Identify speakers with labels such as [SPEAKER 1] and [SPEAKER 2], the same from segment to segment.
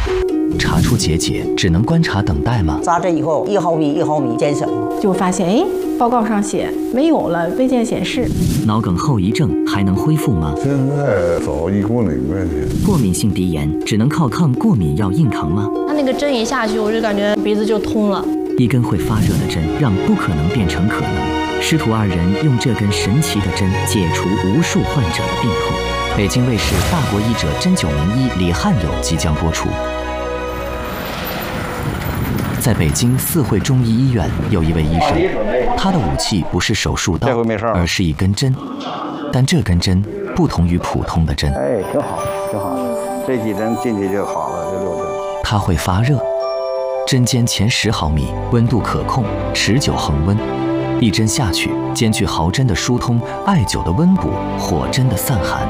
[SPEAKER 1] 查出结节只能观察等待吗？
[SPEAKER 2] 扎针以后1毫米1毫米减少，
[SPEAKER 3] 就发现报告上写没有了，未见显示。
[SPEAKER 1] 脑梗后遗症还能恢复吗？
[SPEAKER 4] 现在早1公里面去。
[SPEAKER 1] 过敏性鼻炎只能靠抗过敏药硬扛吗？
[SPEAKER 5] 他那个针一下去，我就感觉鼻子就通了。
[SPEAKER 1] 一根会发热的针，让不可能变成可能。师徒二人用这根神奇的针解除无数患者的病痛。北京卫视大国医者针灸名医李汉友即将播出。在北京四惠中医医院有一位医生，他的武器不是手术刀，而是一根针。但这根针不同于普通的针。
[SPEAKER 6] 哎，挺好，挺好。这几针进去就好了，这6针。
[SPEAKER 1] 它会发热，针尖前10毫米，温度可控，持久恒温。一针下去，兼具毫针的疏通、艾灸的温补、火针的散寒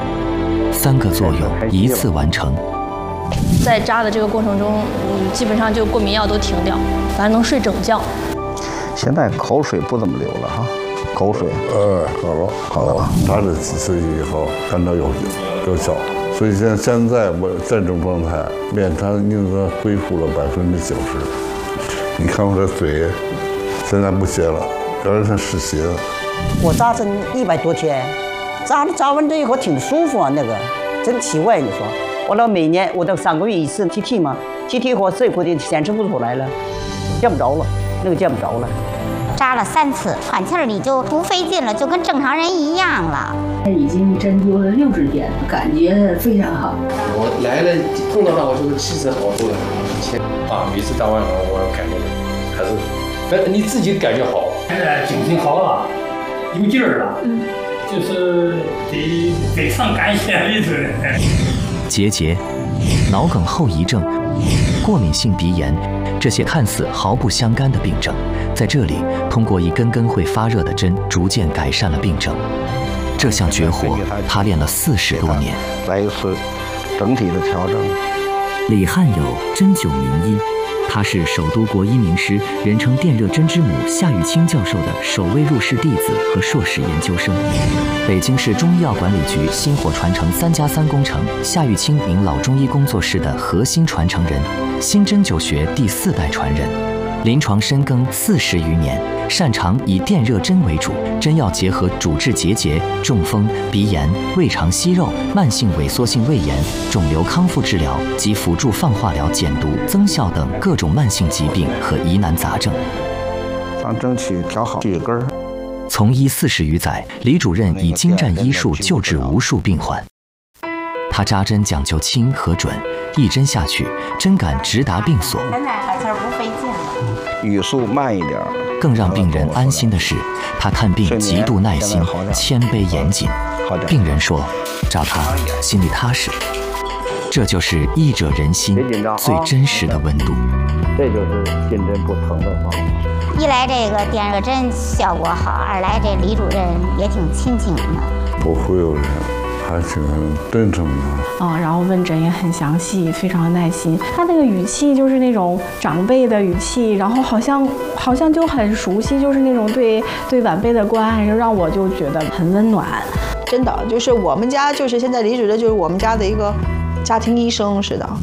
[SPEAKER 1] ，3个作用一次完成。
[SPEAKER 5] 在扎的这个过程中，基本上就过敏药都停掉，反正能睡整觉。
[SPEAKER 6] 现在口水不怎么流了哈，口水。
[SPEAKER 4] 好了，扎了几次以后感到有效，所以现在我这种状态，面瘫应该恢复了90%。你看我这嘴，现在不斜了，原来它是斜的。
[SPEAKER 2] 我扎针100多天，扎完针以后挺舒服啊，那个真奇怪，你说。我到每年我到3个月一次 TT 嘛 ，TT 后这回的显示不出来了，见不着了，那个见不着了。
[SPEAKER 7] 扎了3次，喘气儿你就不费劲了，就跟正常人一样了。
[SPEAKER 8] 已经针灸了60天，感觉非常好。
[SPEAKER 9] 我来了，碰到他我就是气色好多了。每次扎完我感觉还是，反正你自己感觉好。
[SPEAKER 10] 现在精神好了，有劲儿了，就是得上感谢一直。
[SPEAKER 1] 结节、脑梗后遗症、过敏性鼻炎，这些看似毫不相干的病症，在这里通过一根根会发热的针，逐渐改善了病症。这项绝活，他练了40多年。
[SPEAKER 6] 来一次整体的调整。
[SPEAKER 1] 李汉友，针灸名医，他是首都国医名师，人称电热针之母夏玉清教授的首位入室弟子和硕士研究生。北京市中医药管理局薪火传承3+3工程夏玉清名老中医工作室的核心传承人，新针灸学第4代传人，临床深耕40余年，擅长以电热针为主，针药结合主治结节、中风、鼻炎、胃肠息肉、慢性萎缩性胃炎、肿瘤康复治疗及辅助放化疗减毒、增效等各种慢性疾病和疑难杂症，
[SPEAKER 6] 争取调好这根儿。
[SPEAKER 1] 从医40余载，李主任以精湛医术救治无数病患。他扎针讲究轻和准，一针下去，针感直达病所。
[SPEAKER 7] 现在喘气儿不费劲了。
[SPEAKER 6] 语速慢一点。
[SPEAKER 1] 更让病人安心的是，他看病极度耐心、谦卑严谨。病人说，找他心里踏实。这就是医者仁心最真实的温度。
[SPEAKER 6] 这就是心针不疼的方法。
[SPEAKER 7] 一来这个电热针效果好，二来这李主任也挺亲情的。
[SPEAKER 4] 不忽悠人，还挺真诚的。
[SPEAKER 3] 然后问诊也很详细，非常耐心。他那个语气就是那种长辈的语气，然后好像就很熟悉，就是那种对晚辈的关爱，让我就觉得很温暖。
[SPEAKER 11] 真的，就是我们家就是现在李主任就是我们家的一个家庭医生似的。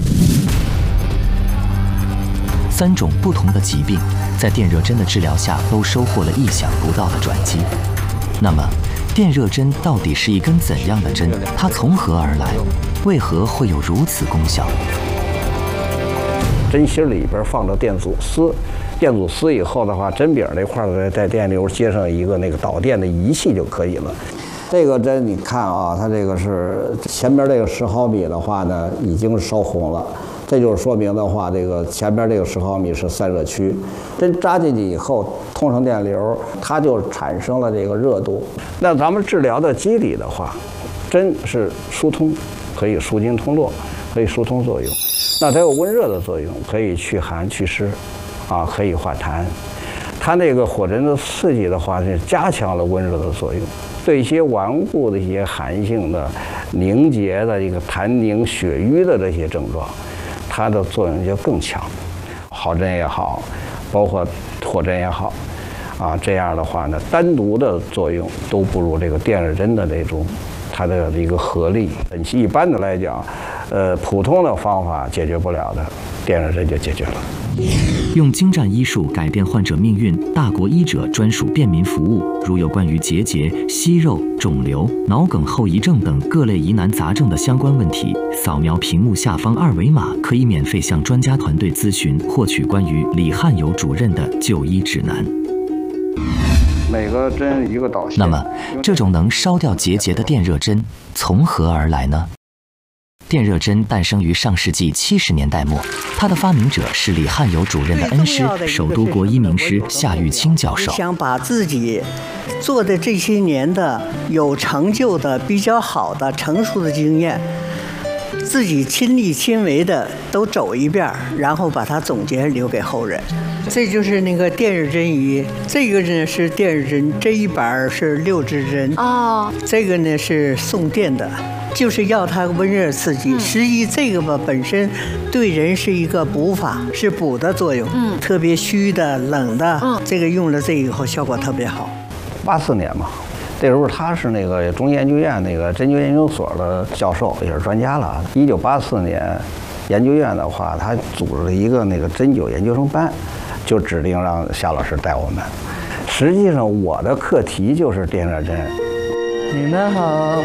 [SPEAKER 1] 3种不同的疾病，在电热针的治疗下都收获了意想不到的转机。那么，电热针到底是一根怎样的针？它从何而来？为何会有如此功效？
[SPEAKER 6] 针芯里边放着电阻丝，电阻丝以后的话，针柄这块儿在电流接上一个那个导电的仪器就可以了。这个针你看啊，它这个是前边这个10毫米的话呢，已经是烧红了。这就是说明的话，这个前边这个10毫米是散热区，针扎进去以后，通上电流，它就产生了这个热度。那咱们治疗的机理的话，针是疏通，可以疏经通络，可以疏通作用。那它有温热的作用，可以祛寒祛湿，可以化痰。它那个火针的刺激的话，是加强了温热的作用，对一些顽固的一些寒性的、凝结的一个痰凝血瘀的这些症状。它的作用就更强，毫针也好，包括火针也好，这样的话呢，单独的作用都不如这个电热针的这种它的一个合力。一般的来讲， 普通的方法解决不了的，电热针就解决了。
[SPEAKER 1] 用精湛医术改变患者命运，大国医者专属便民服务。如有关于结节、息肉、肿瘤、脑梗后遗症等各类疑难杂症的相关问题，扫描屏幕下方2维码，可以免费向专家团队咨询，获取关于李汉友主任的就医指南。
[SPEAKER 6] 每个针一个导线。
[SPEAKER 1] 那么，这种能烧掉结节的电热针从何而来呢？电热针诞生于上世纪70年代末，它的发明者是李汉友主任的恩师，首都国医名师夏玉清教授。
[SPEAKER 12] 想把自己做的这些年的有成就的、比较好的、成熟的经验，自己亲力亲为的都走一遍，然后把它总结留给后人。这就是那个电热针仪，这个呢是电热针，这一板是6支针哦，这个呢是送电的。就是要它温热刺激，实际这个吧本身对人是一个补法，是补的作用。特别虚的、冷的，这个用了这以后效果特别好。
[SPEAKER 6] 84年嘛，那时候他是那个中医研究院那个针灸研究所的教授，也是专家了。1984年，研究院的话，他组织了一个那个针灸研究生班，就指定让夏老师带我们。实际上我的课题就是电热针。
[SPEAKER 12] 你们好。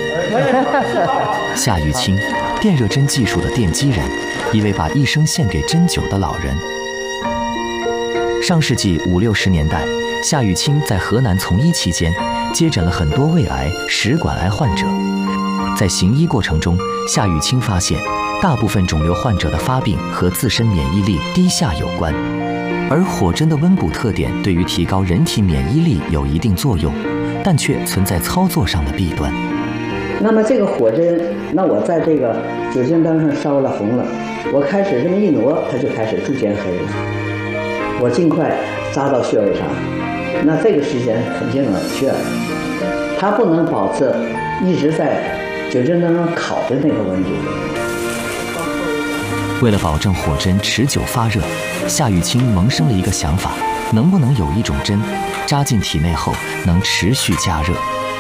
[SPEAKER 1] 夏玉清，电热针技术的奠基人，一位把一生献给针灸的老人。上世纪50、60年代，夏玉清在河南从医期间，接诊了很多胃癌、食管癌患者。在行医过程中，夏玉清发现，大部分肿瘤患者的发病和自身免疫力低下有关，而火针的温补特点对于提高人体免疫力有一定作用，但却存在操作上的弊端。
[SPEAKER 12] 那么这个火针，那我在这个酒精灯上烧了红了，我开始这么一挪，它就开始逐渐黑了。我尽快扎到穴位上，那这个时间肯定冷却了，它不能保持一直在酒精灯上烤的那个温度。
[SPEAKER 1] 为了保证火针持久发热，夏玉清萌生了一个想法：能不能有一种针，扎进体内后能持续加热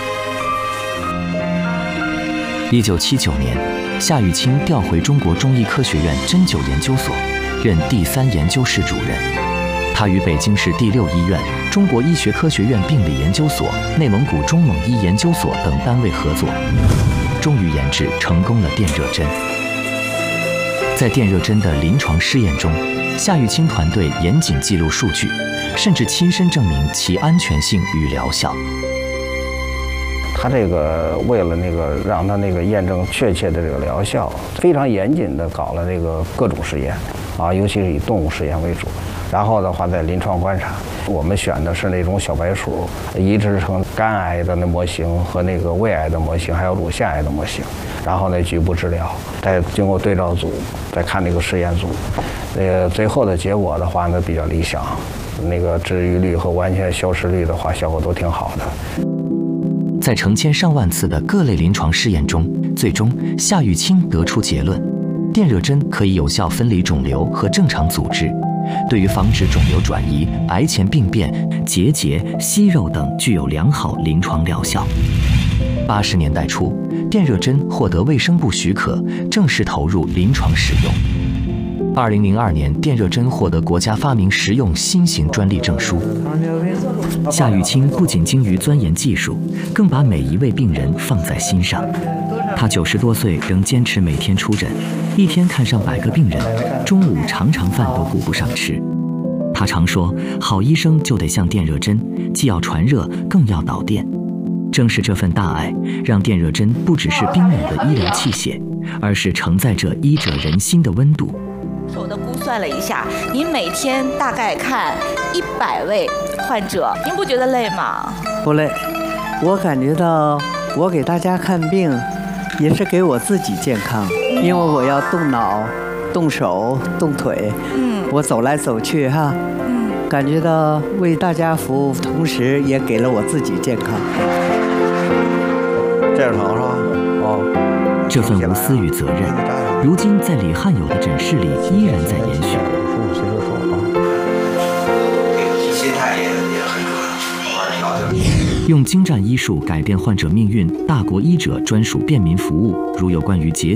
[SPEAKER 1] ？1979年，夏玉清调回中国中医科学院针灸研究所，任第3研究室主任。他与北京市第6医院、中国医学科学院病理研究所、内蒙古中蒙医研究所等单位合作，终于研制成功了电热针。在电热针的临床试验中，夏玉清团队严谨记录数据，甚至亲身证明其安全性与疗效。
[SPEAKER 6] 他这个为了那个让他那个验证确切的这个疗效，非常严谨的搞了这个各种实验，啊，尤其是以动物实验为主。然后的话，在临床观察，我们选的是那种小白鼠，移植成肝癌的那模型和那个胃癌的模型，还有乳腺癌的模型。然后呢，局部治疗，再经过对照组，再看那个实验组，最后的结果的话呢比较理想，那个治愈率和完全消失率的话，效果都挺好的。
[SPEAKER 1] 在成千上万次的各类临床试验中，最终夏玉清得出结论：电热针可以有效分离肿瘤和正常组织，对于防止肿瘤转移、癌前病变、结节、息肉等具有良好临床疗效。80年代初，电热针获得卫生部许可，正式投入临床使用。2002年，电热针获得国家发明实用新型专利证书。夏玉清不仅精于钻研技术，更把每一位病人放在心上。他90多岁仍坚持每天出诊，一天看上100个病人，中午常常饭都顾不上吃。他常说，好医生就得像电热针，既要传热，更要导电。正是这份大爱，让电热针不只是冰冷的医疗器械，而是承载着医者仁心的温度。
[SPEAKER 13] 手的估算了一下，您每天大概看100位患者，您不觉得累吗？
[SPEAKER 12] 不累，我感觉到我给大家看病，也是给我自己健康，因为我要动脑、动手、动腿，我走来走去哈，感觉到为大家服务，同时也给了我自己健康。
[SPEAKER 6] 这是疼是吧？哦，
[SPEAKER 1] 这份无私与责任，如今在李汉友的诊室里依然在延续。
[SPEAKER 6] 心态也很重要。
[SPEAKER 1] 用精湛医术改变患者命运，大国医者专属便民服务。如有关于结